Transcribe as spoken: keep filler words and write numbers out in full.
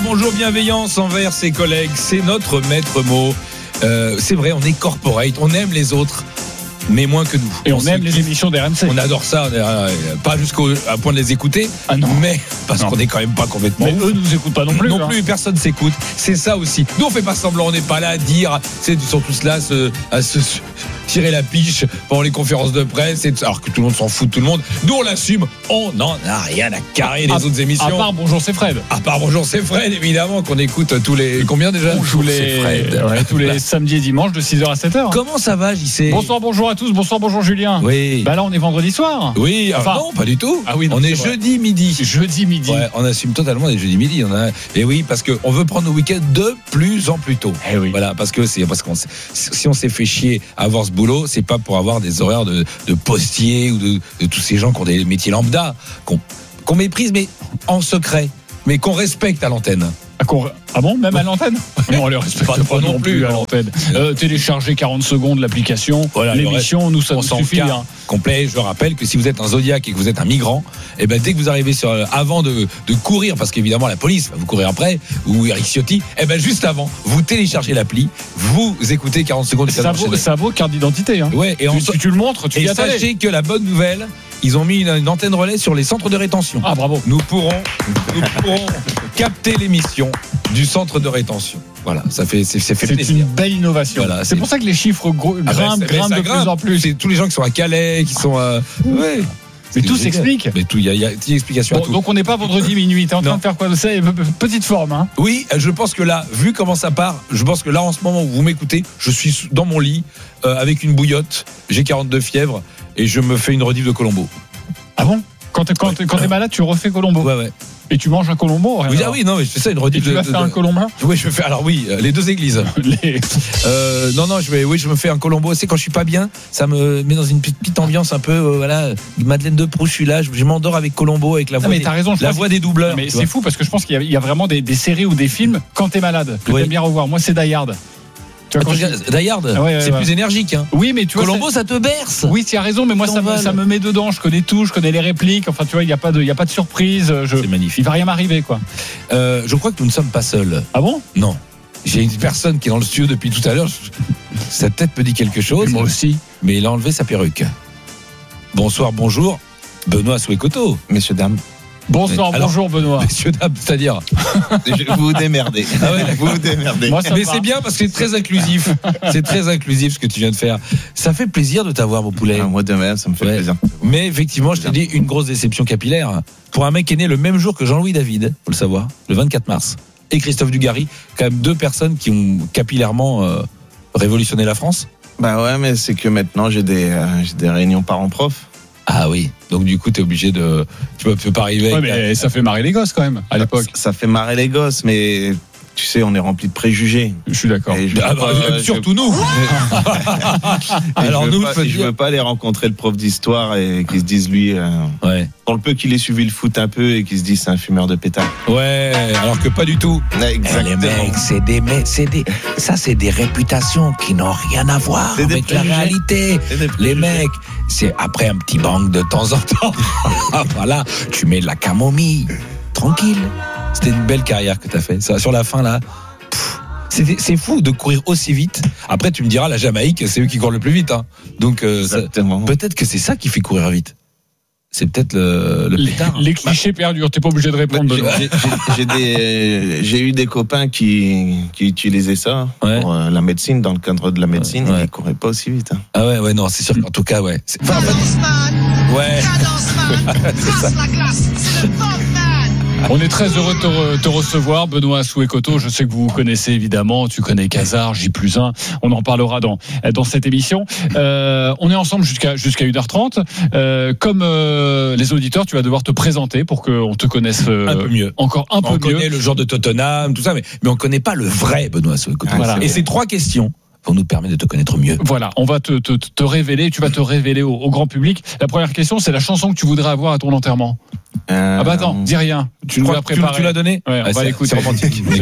bonjour, bienveillance envers ses collègues, c'est notre maître mot. Euh, c'est vrai, on est corporate, on aime les autres, mais moins que nous. Et on, on aime se... les émissions d'R M C. On adore ça, on est, euh, pas jusqu'au à point de les écouter, ah non. mais parce non. qu'on est quand même pas complètement. Mais eux ne nous écoutent pas non plus. Non hein. plus, personne s'écoute. C'est ça aussi. Nous on fait pas semblant, on n'est pas là à dire. C'est ils sont tous là à se, à se tirer la piche pendant les conférences de presse, et, alors que tout le monde s'en fout de tout le monde. Nous on l'assume, on n'en a rien à carrer des à, autres émissions. À part Bonjour c'est Fred. À part Bonjour c'est Fred, évidemment, qu'on écoute tous les combien déjà Bonjour c'est Fred. Ouais, tous les samedis et dimanches de six heures à sept heures. Comment ça va, J C? Bonsoir, bonjour à tous. Bonsoir, bonjour Julien. Oui. Bah là on est vendredi soir. Oui. Enfin, non, pas du tout. Ah oui, non, on est, est jeudi midi. Jeudi midi. Ouais, on assume totalement les jeudis midi. On a... Et oui, parce que on veut prendre nos week-ends de plus en plus tôt. Eh oui. Voilà, parce que c'est parce qu'on si on s'est fait chier à avoir ce boulot, c'est pas pour avoir des horaires de, de postiers ou de, de tous ces gens qui ont des métiers lambda, qu'on, qu'on méprise, mais en secret, mais qu'on respecte à l'antenne. Ah bon, même à l'antenne? Non, on les respecte pas, pas non plus à l'antenne. Euh, télécharger quarante secondes l'application, voilà, l'émission, nous ça nous suffit. Hein. Complet. Je rappelle que si vous êtes un Zodiac et que vous êtes un migrant, et ben dès que vous arrivez sur, avant de, de courir, parce qu'évidemment la police va vous courir après, ou Eric Ciotti, et ben juste avant, vous téléchargez l'appli, vous écoutez quarante secondes. Ça vaut, ça vaut carte d'identité. Hein. Ouais, et tu, on, tu, tu le montres, tu et dis sachez que la bonne nouvelle, ils ont mis une, une antenne relais sur les centres de rétention. Ah bravo. Nous pourrons, nous pourrons capter l'émission du centre de rétention. Voilà, ça fait, c'est, c'est fait c'est plaisir. une belle innovation. Voilà, c'est, c'est pour ça que les chiffres gros, grimpent, ah ben, grimpent de grimpe. plus en plus. C'est tous les gens qui sont à Calais, qui sont à... Ouais. Mais tout s'explique. Mais tout, il y a, y a une explication bon, à tout. Donc on n'est pas vendredi minuit. T'es en train de faire quoi? C'est petite forme, hein? Oui, je pense que là, vu comment ça part, je pense que là, en ce moment où vous m'écoutez, je suis dans mon lit euh, avec une bouillotte. J'ai quarante-deux fièvres et je me fais une rediff de Colombo. Ah bon? Quand t'es, quand, ouais. t'es, quand t'es malade, tu refais Colombo. Ouais, ouais. Et tu manges un Colombo? Oui, ah oui, non, mais je fais ça une rediff. Et tu vas de, faire de, un Colombin? Oui, je vais faire. Alors oui, les deux églises. les... Euh, non, non, je vais. Oui, je me fais un Colombo. C'est quand je suis pas bien, ça me met dans une petite, petite ambiance un peu. Euh, voilà, Madeleine de Proust. Je suis là, je, je m'endors avec Colombo, avec la voix. Ah, mais des, t'as raison. La voix des doubleurs. Mais c'est vois. Fou parce que je pense qu'il y a, il y a vraiment des, des séries ou des films quand t'es malade que oui. T'aimes bien revoir. Moi, c'est Die Hard. Tu vois, quand je... Die Hard, ah ouais, ouais, c'est ouais. plus énergique. Hein. Oui, mais tu vois, Colombo, ça... ça te berce. Oui, tu as raison, mais moi, ça me, ça me met dedans. Je connais tout, je connais les répliques. Enfin, tu vois, il n'y a pas de, il y a pas de surprise. Je... C'est magnifique. Il va rien m'arriver, quoi. Euh, je crois que nous ne sommes pas seuls. Ah bon? Non. J'ai une personne qui est dans le studio depuis tout à l'heure. Sa tête me dit quelque chose. Et moi aussi. Mais il a enlevé sa perruque. Bonsoir, bonjour. Benoît Souekoto. Messieurs, dames. Bonsoir, alors, bonjour Benoît. Messieurs, dames, c'est-à-dire vous vous démerdez. Ah ouais, vous vous démerdez. Moi, mais c'est bien parce que c'est très inclusif. C'est très inclusif ce que tu viens de faire. Ça fait plaisir de t'avoir, mon poulet. Ah, moi de même, ça me fait ouais. plaisir. Mais effectivement, je te dis, une grosse déception capillaire pour un mec qui est né le même jour que Jean-Louis David, faut le savoir, le vingt-quatre mars, et Christophe Dugarry, quand même deux personnes qui ont capillairement euh, révolutionné la France. Bah ouais, mais c'est que maintenant j'ai des, euh, j'ai des réunions parents-prof. Ah oui, donc du coup t'es obligé de, tu peux, tu peux pas arriver. Ouais, mais ça fait marrer les gosses quand même à l'époque. Ça, ça fait marrer les gosses, mais tu sais, on est rempli de préjugés. Je suis d'accord. Je ah bah, pas, surtout je... nous. Alors je nous, pas, je dire... veux pas aller rencontrer le prof d'histoire et qu'ils se disent lui, euh, ouais. Pour le peu qu'il ait suivi le foot un peu et qu'ils se disent c'est un fumeur de pétard. Ouais, alors que pas du tout. Exactement. Les mecs, c'est des, c'est des, ça c'est des réputations qui n'ont rien à voir c'est avec la réalité. Les mecs, c'est après un petit bang de temps en temps. Voilà, tu mets de la camomille, tranquille. C'était une belle carrière que tu as fait. Ça, sur la fin, là, pff, c'est, c'est fou de courir aussi vite. Après, tu me diras, la Jamaïque, c'est eux qui courent le plus vite. Hein. Donc, euh, ça, peut-être que c'est ça qui fait courir vite. C'est peut-être le, le les, pétard. Les clichés bah, perdurent, t'es pas obligé de répondre. Bah, j'ai, j'ai, j'ai, des, j'ai eu des copains qui, qui utilisaient ça ouais. pour euh, la médecine, dans le cadre de la médecine, ouais, ouais. et ils couraient pas aussi vite. Hein. Ah ouais, ouais, non, c'est sûr qu'en tout cas, ouais. C'est, enfin, en fait, ouais. C'est ça. On est très heureux de te, re, te recevoir, Benoît Souekoto. Je sais que vous vous connaissez évidemment. Tu connais Casar, J plus un. On en parlera dans, dans cette émission. Euh, on est ensemble jusqu'à, jusqu'à une heure trente. Euh, comme euh, les auditeurs, tu vas devoir te présenter pour qu'on te connaisse euh, un peu mieux. Encore un peu on mieux. On connaît le genre de Tottenham, tout ça, mais, mais on ne connaît pas le vrai Benoît Souekoto. Voilà. Et ces trois questions vont nous permettre de te connaître mieux. Voilà, on va te, te, te révéler. Tu vas te révéler au, au grand public. La première question, c'est la chanson que tu voudrais avoir à ton enterrement. Euh... Ah bah attends, dis rien. Tu nous l'as préparé. Tu, tu l'as donné. Ouais, on ah, va c'est, l'écouter. C'est romantique.